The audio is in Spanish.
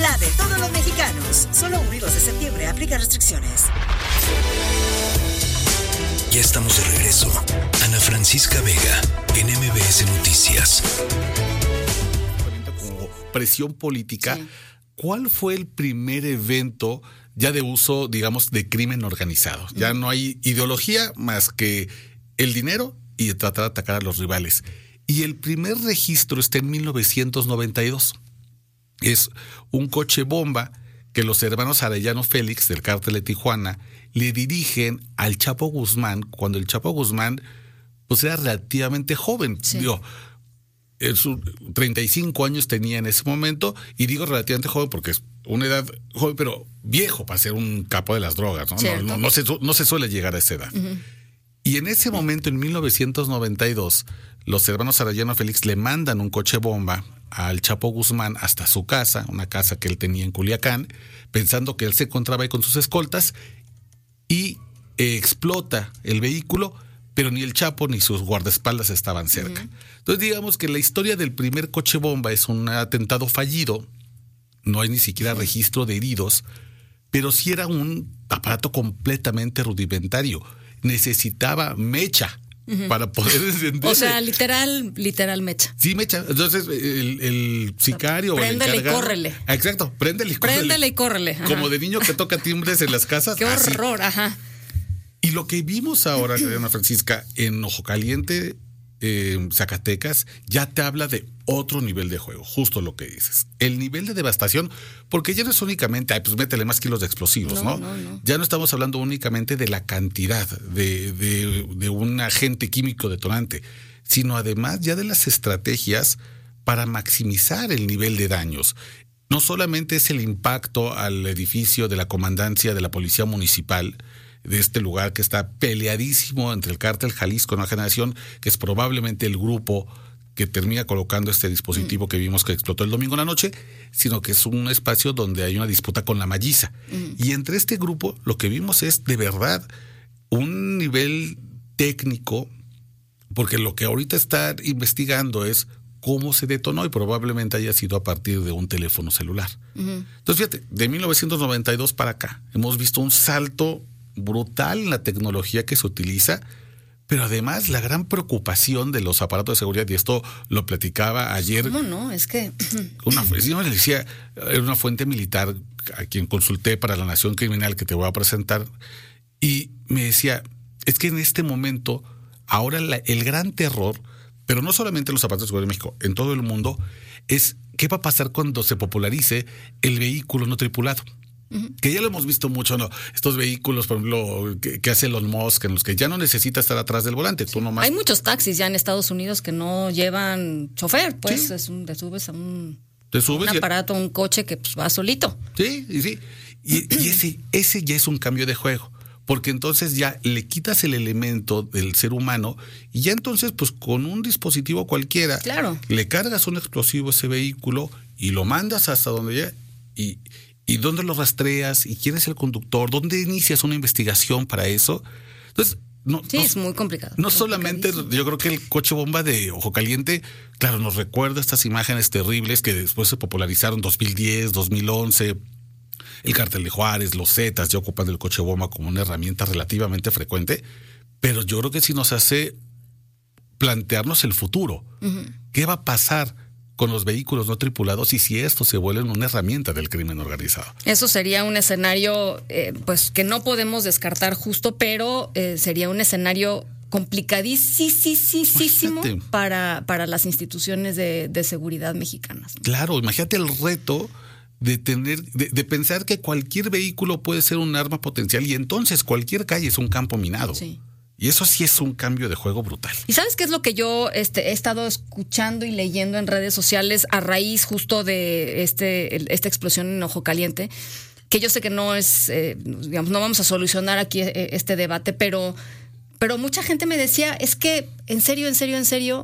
la de todos los mexicanos. Solo 1 y 2 de septiembre aplica restricciones. Ya estamos de regreso. Ana Francisca Vega, en MBS Noticias. Como presión política, Sí. ¿Cuál fue el primer evento ya de uso, digamos, de crimen organizado? Ya no hay ideología más que el dinero y tratar de atacar a los rivales. Y el primer registro está en 1992. Es un coche bomba que los hermanos Arellano Félix del cártel de Tijuana le dirigen al Chapo Guzmán cuando el Chapo Guzmán pues era relativamente joven. Sí. Digo, 35 años tenía en ese momento, y digo relativamente joven porque es una edad joven, pero viejo para ser un capo de las drogas, ¿no? Cierto. No se suele llegar a esa edad. Uh-huh. Y en ese momento, en 1992, los hermanos Arellano Félix le mandan un coche bomba al Chapo Guzmán hasta su casa, una casa que él tenía en Culiacán, pensando que él se encontraba ahí con sus escoltas, y explota el vehículo, pero ni el Chapo ni sus guardaespaldas estaban cerca. Uh-huh. Entonces, digamos que la historia del primer coche bomba es un atentado fallido, no hay ni siquiera registro de heridos, pero sí era un aparato completamente rudimentario. Necesitaba mecha para poder encender. O sea, literal mecha. Sí, mecha. Entonces, el sicario Préndele o el encargado, y córrele. Exacto, préndele y córrele. Préndele y córrele. Ajá. Como de niño que toca timbres en las casas. Qué así. horror, ajá. Y lo que vimos ahora, Ana Francisca, en Ojo Caliente, Zacatecas, ya te habla de otro nivel de juego, justo lo que dices. El nivel de devastación, porque ya no es únicamente, pues métele más kilos de explosivos, ¿no? No. Ya no estamos hablando únicamente de la cantidad de un agente químico detonante, sino además ya de las estrategias para maximizar el nivel de daños. No solamente es el impacto al edificio de la comandancia de la Policía Municipal, de este lugar que está peleadísimo entre el cártel Jalisco Nueva Generación, que es probablemente el grupo que termina colocando este dispositivo que vimos que explotó el domingo en la noche, sino que es un espacio donde hay una disputa con la Malliza. Y entre este grupo lo que vimos es de verdad un nivel técnico, porque lo que ahorita está investigando es cómo se detonó y probablemente haya sido a partir de un teléfono celular. Entonces, fíjate, de 1992 para acá hemos visto un salto brutal en la tecnología que se utiliza, pero además la gran preocupación de los aparatos de seguridad, y esto lo platicaba ayer. ¿Cómo no? Es que Era una fuente militar a quien consulté para La Nación Criminal, que te voy a presentar, y me decía, es que en este momento, ahora el gran terror, pero no solamente en los aparatos de seguridad de México, en todo el mundo, es qué va a pasar cuando se popularice el vehículo no tripulado. Que ya lo hemos visto mucho, ¿no? Estos vehículos, por ejemplo, que hace Elon Musk, en los que ya no necesita estar atrás del volante. Tú nomás. hay muchos taxis ya en Estados Unidos que no llevan chofer, pues Sí. te subes a un un aparato, un coche que pues, va solito. Sí. Y ese ya es un cambio de juego, porque entonces ya le quitas el elemento del ser humano y ya entonces, pues con un dispositivo cualquiera, Claro. le cargas un explosivo a ese vehículo y lo mandas hasta donde llega. ¿Y dónde lo rastreas? ¿Y quién es el conductor? ¿Dónde inicias una investigación para eso? Entonces, Es muy complicado. No solamente, yo creo que el coche bomba de Ojo Caliente, claro, nos recuerda estas imágenes terribles que después se popularizaron en 2010, 2011. El Cártel de Juárez, los Zetas ya ocupan el coche bomba como una herramienta relativamente frecuente, pero yo creo que sí nos hace plantearnos el futuro. ¿Qué va a pasar con los vehículos no tripulados y si estos se vuelven una herramienta del crimen organizado? Eso sería un escenario pues que no podemos descartar justo, pero sería un escenario complicadísimo para las instituciones de seguridad mexicanas. Claro, imagínate el reto de pensar que cualquier vehículo puede ser un arma potencial y entonces cualquier calle es un campo minado. Sí. Y eso sí es un cambio de juego brutal. ¿Y sabes qué es lo que yo he estado escuchando y leyendo en redes sociales a raíz justo de esta explosión en Ojo Caliente? Que yo sé que no es, digamos, no vamos a solucionar aquí este debate, pero mucha gente me decía, es que en serio,